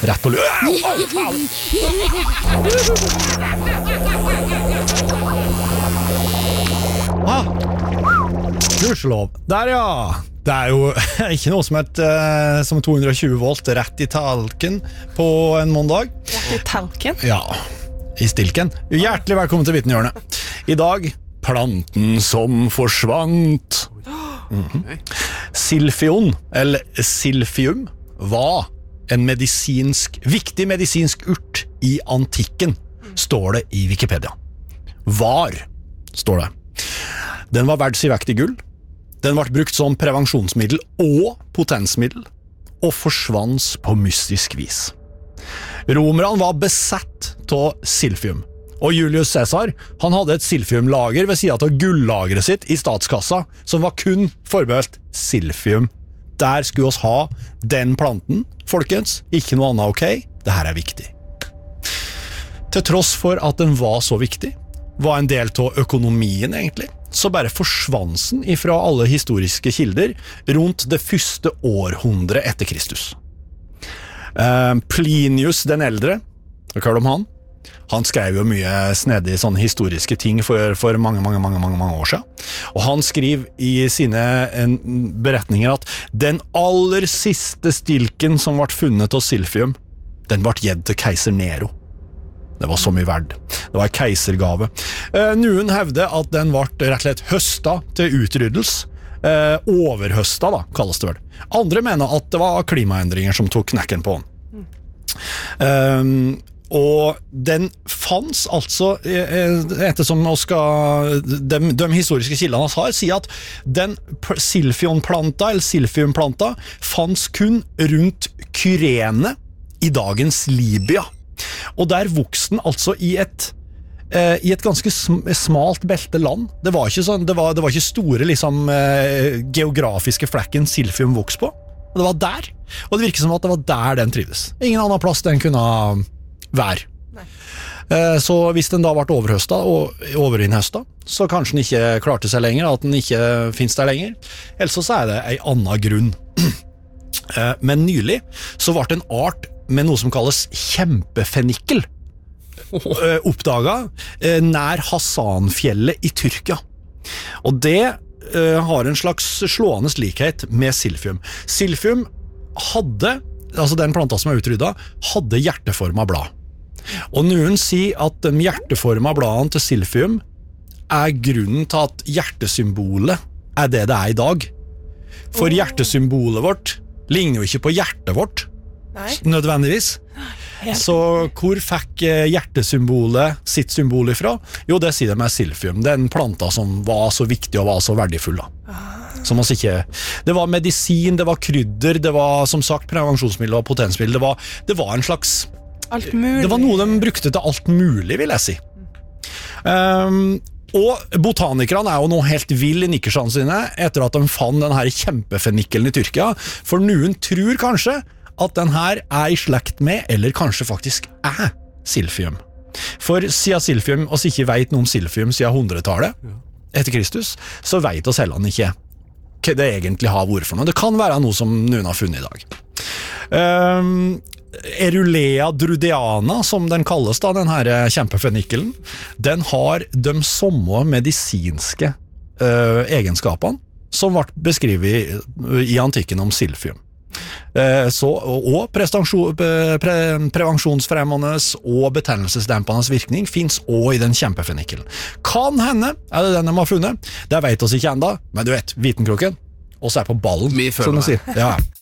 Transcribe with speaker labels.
Speaker 1: Rett på Gudskjelov. Der ja. Det jo ikke noe som 220 volt rett i talken på en måndag.
Speaker 2: Rett i talken?
Speaker 1: Ja, i stilken. Hjertelig velkommen til Vitenhjørnet. I dag, planten som forsvant. Silfion, eller silfium, var en viktig medisinsk urt i antikken, står det i Wikipedia. Var, står det. Den var verdt sin vekt i gull. Den ble brukt som prevensjonsmiddel og potensmiddel, og forsvant på mystisk vis. Romerne var besatt av silfium, og Julius Caesar, han hadde et silfiumlager ved siden av gullageret sitt i statskassa, som var kun forbeholdt silfium. Der skulle oss ha den planten, folkens, ikke noe annet, ok? Dette viktig. Til tross for at den var så viktig, var en del av økonomien egentlig, så bare forsvant den ifra alle historiske kilder rundt det første århundret etter Kristus. Plinius den eldre, hva kaller de han? Han skrev jo mye snedig sånne historiske ting for mange år siden. Og han skriver i sine beretninger at den aller siste stilken som ble funnet av silfium, den ble gitt til keiser Nero. Det var så mye verd. Det var en keisergave. Noen hevder at den ble rett og slett høsta til utryddelse. Overhøsta da, kalles det vel. Andre mener at det var klimaendringer som tok knekken på den. Og den fanns altså, ettersom de historiske kildene har, sier at den silfionplanta, eller silfiumplanta, fanns kun rundt Kyrene i dagens Libya. Og der vokste den altså i et ganske smalt belte land. Det var ikke sånn, det var ikke store liksom, geografiske flekken silfium vokste på. Det var der, og det virker som at det var der den trivdes. Ingen annen plass den kunne være. Så hvis den da ble overhøsta og overinnhøsta, så kanskje den ikke klarte seg lenger, at den ikke finnes der lenger. Ellers så det en annen grunn. Men nylig så ble en art med noe som kalles kjempefenikkel oppdaget nær Hassanfjellet i Tyrkia. Og det har en slags slående likhet med silfium. Silfium hadde, altså den planta som utryddet, hadde hjerteforma blad. Og noen sier at de hjerteforma bladene til silfium grunnen til at hjertesymbolet det i dag. For hjertesymbolet vårt ligner jo ikke på hjertet vårt. Nei. Nødvendigvis. Så hvor fikk hjertesymbolet sitt symbol ifra? Jo, det sier de med silfium. Den planta som var så viktig og var så verdifull. Som oss ikke... Det var medisin, det var krydder, det var som sagt prevensjonsmiddel og potensmiddel. Det var en slags...
Speaker 2: Alt mulig.
Speaker 1: Det var noe de brukte til alt mulig, vil jeg si. Og botanikerne jo nå helt vill i nikkersene sine etter at de fant denne kjempefenikkelen i Tyrkia. For noen tror kanskje at den her i slekt med, eller kanskje faktisk silfium. For siden silfium, oss ikke vet noe om silfium siden 100-tallet, etter Kristus, så vet oss heller ikke hva det egentlig har vært for noe. Det kan være noe som noen har funnet i dag. Erulea drudiana, som den kalles da, den her kjempefenikkelen, den har de samme medisinske egenskapene som ble beskrevet i antikken om silfium. Og prevensjonsfremmende og betennelsesdempende virkning finnes også i den kjempefenikkelen. Kan hende det den de har funnet. Det vet oss ikke enda, men du vet, Vitenkroken, og så på ballen,
Speaker 3: Vi følger
Speaker 1: som de sier. Ja.